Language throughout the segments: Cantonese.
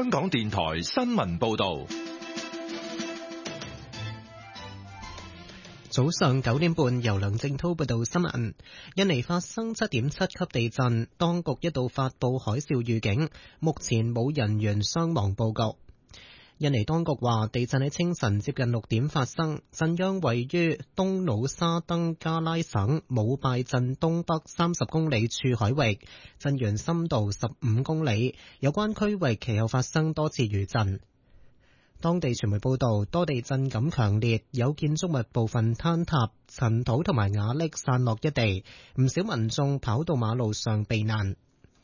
香港電台新聞報道。 早上9點半，由梁正滔報道新聞。印尼發生7.7級地震，當局一度發布海嘯預警，目前冇人員傷亡報告。印尼當局話，地震喺清晨接近6點發生，震央位於東努沙登加拉省姆拜鎮東北30公里處海域，震源深度15公里，有關區域其後發生多次餘震。當地傳媒報道，多地震感強烈，有建築物部分坍塌，塵土同埋瓦礫散落一地，唔少民眾跑到馬路上避難。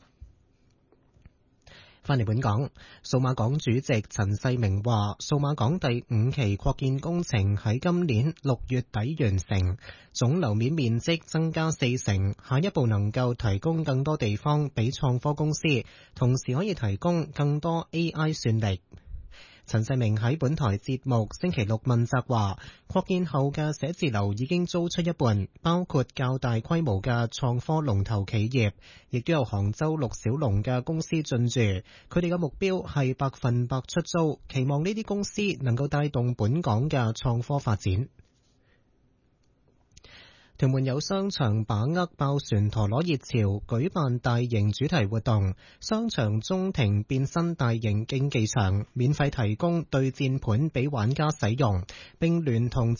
返嚟本港，數碼港主席陳世明話，數碼港第5期擴建工程喺今年6月底完成，總樓面面積增加40%，下一步能夠提供更多地方俾創科公司，同時可以提供更多 AI 算力。陳世明喺本台節目星期六問責話，擴建後嘅寫字樓已經租出一半，包括較大規模嘅創科龍頭企業，亦都有杭州陸小龍嘅公司進駐。佢哋嘅目標係100%出租，期望呢啲公司能夠帶動本港嘅創科發展。屯門有商場把握爆旋陀螺熱潮，舉辦大型主題活動，商場中庭變身大型競技場，免費提供對戰盤俾玩家使用，並聯同